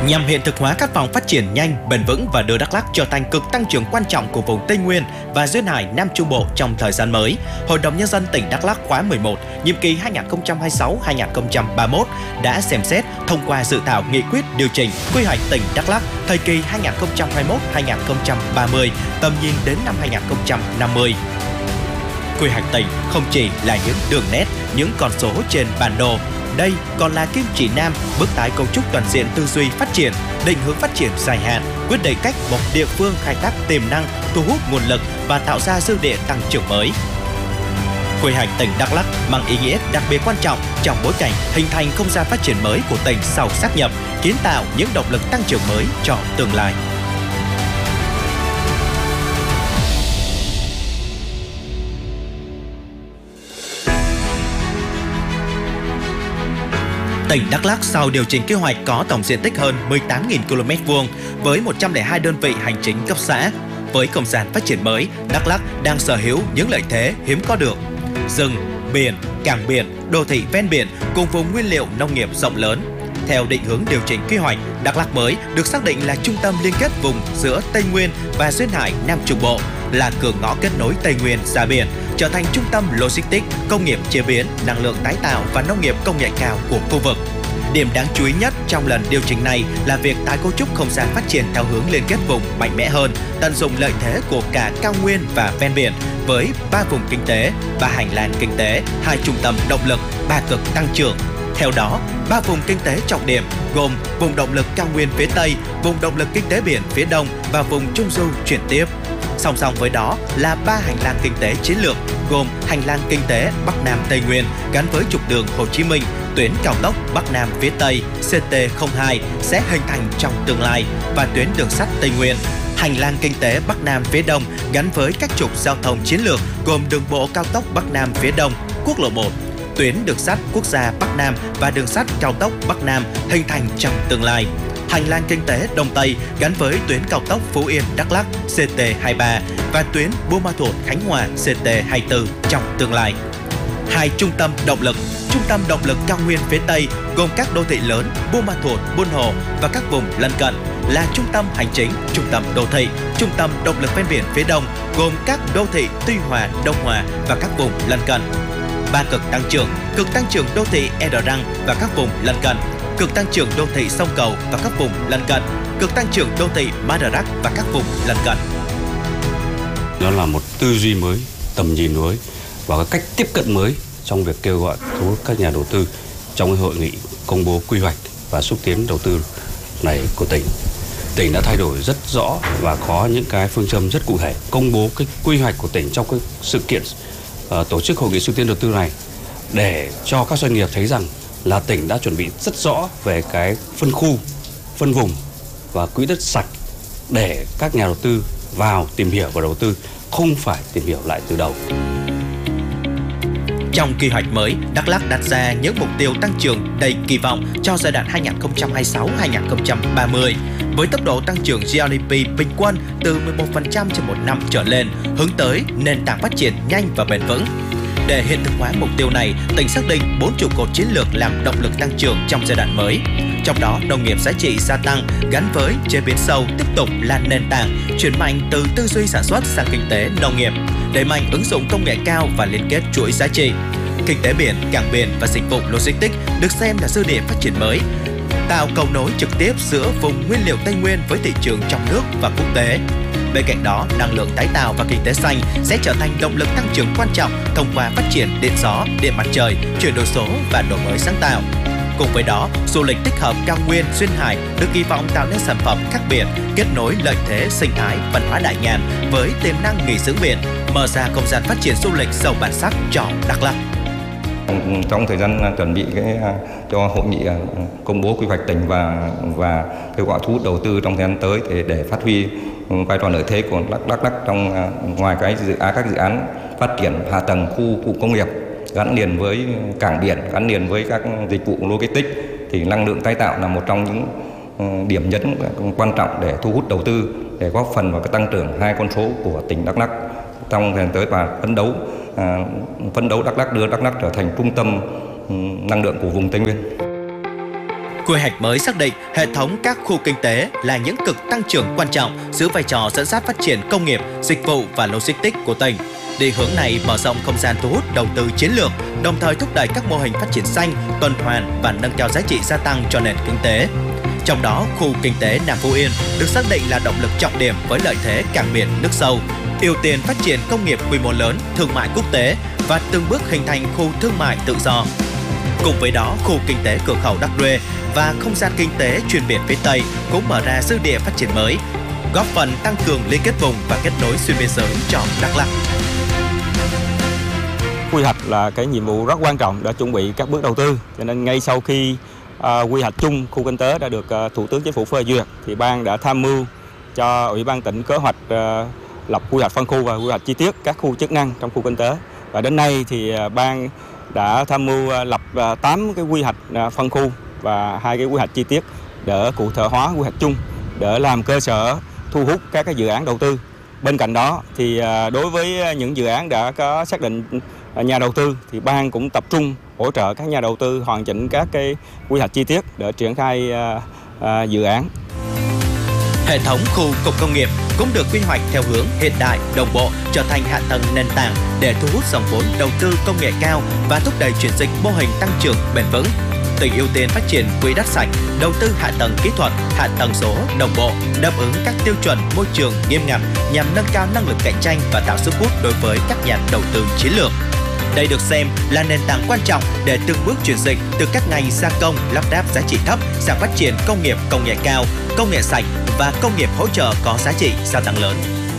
Nhằm hiện thực hóa khát vọng phát triển nhanh, bền vững và đưa Đắk Lắk trở thành cực tăng trưởng quan trọng của vùng Tây Nguyên và duyên hải Nam Trung Bộ trong thời gian mới, Hội đồng Nhân dân tỉnh Đắk Lắk khóa 11, nhiệm kỳ 2026-2031 đã xem xét thông qua dự thảo nghị quyết điều chỉnh quy hoạch tỉnh Đắk Lắk thời kỳ 2021-2030, tầm nhìn đến năm 2050. Quy hoạch tỉnh không chỉ là những đường nét, những con số trên bản đồ. Đây còn là kim chỉ nam bước tái cấu trúc toàn diện tư duy phát triển, định hướng phát triển dài hạn, quyết định cách một địa phương khai thác tiềm năng, thu hút nguồn lực và tạo ra dư địa tăng trưởng mới. Quy hoạch tỉnh Đắk Lắk mang ý nghĩa đặc biệt quan trọng trong bối cảnh hình thành không gian phát triển mới của tỉnh sau sáp nhập, kiến tạo những động lực tăng trưởng mới cho tương lai. Tỉnh Đắk Lắk sau điều chỉnh quy hoạch có tổng diện tích hơn 18.000 km² với 102 đơn vị hành chính cấp xã. Với không gian phát triển mới, Đắk Lắk đang sở hữu những lợi thế hiếm có được: rừng, biển, cảng biển, đô thị ven biển cùng vùng nguyên liệu nông nghiệp rộng lớn. Theo định hướng điều chỉnh quy hoạch, Đắk Lắk mới được xác định là trung tâm liên kết vùng giữa Tây Nguyên và duyên hải Nam Trung Bộ, là cửa ngõ kết nối Tây Nguyên ra biển, trở thành trung tâm logistics, công nghiệp chế biến, năng lượng tái tạo và nông nghiệp công nghệ cao của khu vực. Điểm đáng chú ý nhất trong lần điều chỉnh này là việc tái cấu trúc không gian phát triển theo hướng liên kết vùng mạnh mẽ hơn, tận dụng lợi thế của cả cao nguyên và ven biển với 3 vùng kinh tế, 3 hành lang kinh tế, 2 trung tâm động lực, 3 cực tăng trưởng. Theo đó, 3 vùng kinh tế trọng điểm gồm vùng động lực cao nguyên phía Tây, vùng động lực kinh tế biển phía Đông và vùng Trung Du chuyển tiếp. Song song với đó là 3 hành lang kinh tế chiến lược gồm hành lang kinh tế Bắc Nam Tây Nguyên gắn với trục đường Hồ Chí Minh, tuyến cao tốc Bắc Nam phía Tây CT02 sẽ hình thành trong tương lai và tuyến đường sắt Tây Nguyên. Hành lang kinh tế Bắc Nam phía Đông gắn với các trục giao thông chiến lược gồm đường bộ cao tốc Bắc Nam phía Đông, quốc lộ 1, tuyến đường sắt quốc gia Bắc Nam và đường sắt cao tốc Bắc Nam hình thành trong tương lai. Hành lang kinh tế Đông Tây gắn với tuyến cao tốc Phú Yên Đắk Lắk CT23 và tuyến Buôn Ma Thuột Khánh Hòa CT24 trong tương lai. 2 trung tâm động lực. Trung tâm động lực cao nguyên phía Tây gồm các đô thị lớn Buôn Ma Thuột, Buôn Hồ và các vùng lân cận là trung tâm hành chính, trung tâm đô thị. Trung tâm động lực ven biển phía Đông gồm các đô thị Tuy Hòa, Đông Hòa và các vùng lân cận. 3 cực tăng trưởng đô thị Ea Răng và các vùng lân cận, cực tăng trưởng đô thị Sông Cầu và các vùng lân cận, cực tăng trưởng đô thị Madarak và các vùng lân cận. Nó là một tư duy mới, tầm nhìn mới và cái cách tiếp cận mới trong việc kêu gọi thu hút các nhà đầu tư trong cái hội nghị công bố quy hoạch và xúc tiến đầu tư này của tỉnh. Tỉnh đã thay đổi rất rõ và có những cái phương châm rất cụ thể. Công bố cái quy hoạch của tỉnh trong cái sự kiện tổ chức hội nghị xúc tiến đầu tư này để cho các doanh nghiệp thấy rằng là tỉnh đã chuẩn bị rất rõ về cái phân khu, phân vùng và quỹ đất sạch để các nhà đầu tư vào tìm hiểu và đầu tư, không phải tìm hiểu lại từ đầu. Trong quy hoạch mới, Đắk Lắk đặt ra những mục tiêu tăng trưởng đầy kỳ vọng cho giai đoạn 2026-2030 với tốc độ tăng trưởng GDP bình quân từ 11% trên một năm trở lên, hướng tới nền tảng phát triển nhanh và bền vững. Để hiện thực hóa mục tiêu này, tỉnh xác định 4 trụ cột chiến lược làm động lực tăng trưởng trong giai đoạn mới. Trong đó, nông nghiệp giá trị gia tăng gắn với chế biến sâu tiếp tục là nền tảng, chuyển mạnh từ tư duy sản xuất sang kinh tế nông nghiệp, đẩy mạnh ứng dụng công nghệ cao và liên kết chuỗi giá trị. Kinh tế biển, cảng biển và dịch vụ logistics được xem là dư địa phát triển mới, tạo cầu nối trực tiếp giữa vùng nguyên liệu Tây Nguyên với thị trường trong nước và quốc tế. Bên cạnh đó, năng lượng tái tạo và kinh tế xanh sẽ trở thành động lực tăng trưởng quan trọng thông qua phát triển điện gió, điện mặt trời, chuyển đổi số và đổi mới sáng tạo. Cùng với đó, du lịch tích hợp cao nguyên duyên hải được kỳ vọng tạo nên sản phẩm khác biệt, kết nối lợi thế sinh thái, văn hóa đại ngàn với tiềm năng nghỉ dưỡng biển, mở ra không gian phát triển du lịch giàu bản sắc cho Đắk Lắk. Trong thời gian chuẩn bị cho hội nghị công bố quy hoạch tỉnh và kêu gọi thu hút đầu tư trong thời gian tới để phát huy vai trò lợi thế của Đắk Lắk trong ngoài các dự án phát triển hạ tầng khu cụm công nghiệp gắn liền với cảng biển, gắn liền với các dịch vụ logistics, thì năng lượng tái tạo là một trong những điểm nhấn quan trọng để thu hút đầu tư, để góp phần vào cái tăng trưởng 2 con số của tỉnh Đắk Lắk trong thời gian tới và phấn đấu Đắk Lắk đưa Đắk Lắk trở thành trung tâm năng lượng của vùng Tây Nguyên. Quy hoạch mới xác định hệ thống các khu kinh tế là những cực tăng trưởng quan trọng, giữ vai trò dẫn dắt phát triển công nghiệp, dịch vụ và logistics của tỉnh. Định hướng này mở rộng không gian thu hút đầu tư chiến lược, đồng thời thúc đẩy các mô hình phát triển xanh, tuần hoàn và nâng cao giá trị gia tăng cho nền kinh tế. Trong đó, khu kinh tế Nam Phú Yên được xác định là động lực trọng điểm với lợi thế cảng biển nước sâu, ưu tiên phát triển công nghiệp quy mô lớn, thương mại quốc tế và từng bước hình thành khu thương mại tự do. Cùng với đó, khu kinh tế cửa khẩu Đắc Rê và không gian kinh tế chuyên biệt phía Tây cũng mở ra dư địa phát triển mới, góp phần tăng cường liên kết vùng và kết nối xuyên biên giới cho Đắk Lắk. Quy hoạch là cái nhiệm vụ rất quan trọng để chuẩn bị các bước đầu tư, cho nên ngay sau khi quy hoạch chung khu kinh tế đã được Thủ tướng Chính phủ phê duyệt thì ban đã tham mưu cho Ủy ban tỉnh kế hoạch lập quy hoạch phân khu và quy hoạch chi tiết các khu chức năng trong khu kinh tế. Và đến nay thì ban đã tham mưu lập 8 cái quy hoạch phân khu và 2 cái quy hoạch chi tiết để cụ thể hóa quy hoạch chung để làm cơ sở thu hút các cái dự án đầu tư. Bên cạnh đó thì đối với những dự án đã có xác định nhà đầu tư thì ban cũng tập trung hỗ trợ các nhà đầu tư hoàn chỉnh các cái quy hoạch chi tiết để triển khai dự án. Hệ thống khu cụm công nghiệp cũng được quy hoạch theo hướng hiện đại, đồng bộ, trở thành hạ tầng nền tảng để thu hút dòng vốn đầu tư công nghệ cao và thúc đẩy chuyển dịch mô hình tăng trưởng bền vững. Tỉnh ưu tiên phát triển quỹ đất sạch, đầu tư hạ tầng kỹ thuật, hạ tầng số đồng bộ, đáp ứng các tiêu chuẩn môi trường nghiêm ngặt nhằm nâng cao năng lực cạnh tranh và tạo sức hút đối với các nhà đầu tư chiến lược. Đây được xem là nền tảng quan trọng để từng bước chuyển dịch từ các ngành gia công, lắp ráp giá trị thấp sang phát triển công nghiệp công nghệ cao, công nghệ sạch và công nghiệp hỗ trợ có giá trị gia tăng lớn.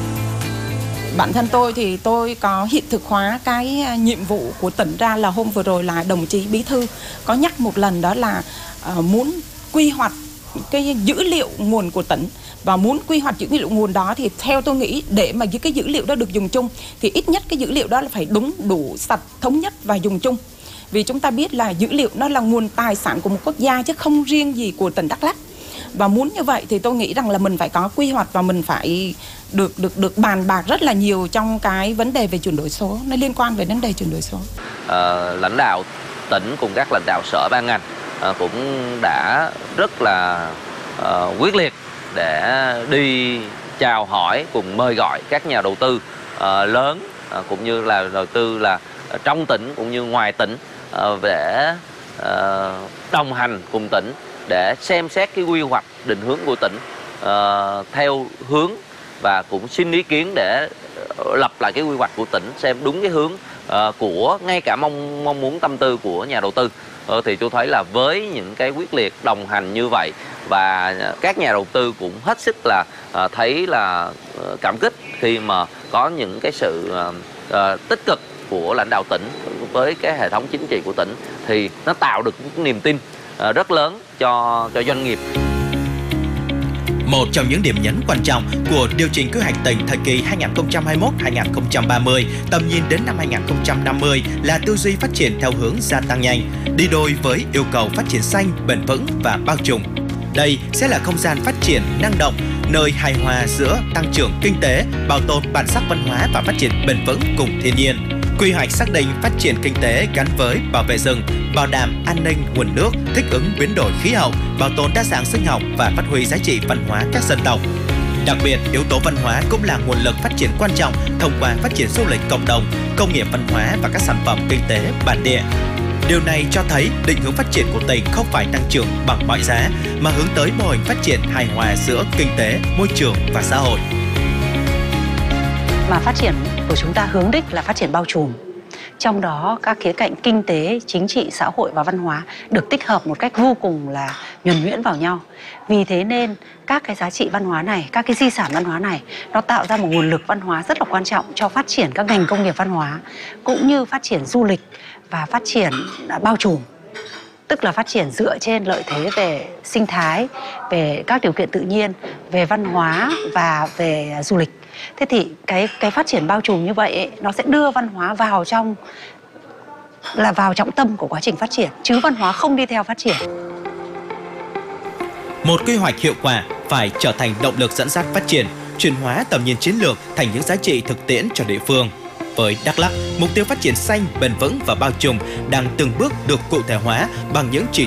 Bản thân tôi thì tôi có hiện thực hóa cái nhiệm vụ của tỉnh ra là hôm vừa rồi là đồng chí Bí thư có nhắc một lần, đó là muốn quy hoạch cái dữ liệu nguồn của tỉnh. Và muốn quy hoạch dữ liệu nguồn đó thì theo tôi nghĩ để mà cái dữ liệu đó được dùng chung thì ít nhất cái dữ liệu đó là phải đúng, đủ, sạch, thống nhất và dùng chung. Vì chúng ta biết là dữ liệu nó là nguồn tài sản của một quốc gia chứ không riêng gì của tỉnh Đắk Lắk. Và muốn như vậy thì tôi nghĩ rằng là mình phải có quy hoạch và mình phải được bàn bạc rất là nhiều trong cái vấn đề về chuyển đổi số, nó liên quan về vấn đề chuyển đổi số. Lãnh đạo tỉnh cùng các lãnh đạo sở ban ngành cũng đã rất là quyết liệt để đi chào hỏi cùng mời gọi các nhà đầu tư lớn cũng như là đầu tư là trong tỉnh cũng như ngoài tỉnh để đồng hành cùng tỉnh để xem xét cái quy hoạch định hướng của tỉnh theo hướng và cũng xin ý kiến để lập lại cái quy hoạch của tỉnh xem đúng cái hướng của ngay cả mong muốn tâm tư của nhà đầu tư. Thì tôi thấy là với những cái quyết liệt đồng hành như vậy và các nhà đầu tư cũng hết sức là thấy là cảm kích khi mà có những cái sự tích cực của lãnh đạo tỉnh với cái hệ thống chính trị của tỉnh thì nó tạo được một niềm tin rất lớn cho doanh nghiệp. Một trong những điểm nhấn quan trọng của điều chỉnh quy hoạch tỉnh thời kỳ 2021-2030, tầm nhìn đến năm 2050 là tư duy phát triển theo hướng gia tăng nhanh, đi đôi với yêu cầu phát triển xanh, bền vững và bao trùm. Đây sẽ là không gian phát triển năng động, nơi hài hòa giữa tăng trưởng kinh tế, bảo tồn bản sắc văn hóa và phát triển bền vững cùng thiên nhiên. Quy hoạch xác định phát triển kinh tế gắn với bảo vệ rừng, bảo đảm an ninh nguồn nước, thích ứng biến đổi khí hậu, bảo tồn đa dạng sinh học và phát huy giá trị văn hóa các dân tộc. Đặc biệt, yếu tố văn hóa cũng là nguồn lực phát triển quan trọng thông qua phát triển du lịch cộng đồng, công nghiệp văn hóa và các sản phẩm kinh tế bản địa. Điều này cho thấy định hướng phát triển của tỉnh không phải tăng trưởng bằng mọi giá, mà hướng tới mô hình phát triển hài hòa giữa kinh tế, môi trường và xã hội. Mà phát triển của chúng ta hướng đích là phát triển bao trùm. Trong đó các khía cạnh kinh tế, chính trị, xã hội và văn hóa được tích hợp một cách vô cùng là nhuần nhuyễn vào nhau. Vì thế nên các cái giá trị văn hóa này, các cái di sản văn hóa này nó tạo ra một nguồn lực văn hóa rất là quan trọng cho phát triển các ngành công nghiệp văn hóa cũng như phát triển du lịch và phát triển bao trùm. Tức là phát triển dựa trên lợi thế về sinh thái, về các điều kiện tự nhiên, về văn hóa và về du lịch. Thế thì cái phát triển bao trùm như vậy ấy, nó sẽ đưa văn hóa vào trọng tâm của quá trình phát triển, chứ văn hóa không đi theo phát triển. Một quy hoạch hiệu quả phải trở thành động lực dẫn dắt phát triển, chuyển hóa tầm nhìn chiến lược thành những giá trị thực tiễn cho địa phương. Với Đắk Lắk, mục tiêu phát triển xanh, bền vững và bao trùm đang từng bước được cụ thể hóa bằng những chỉ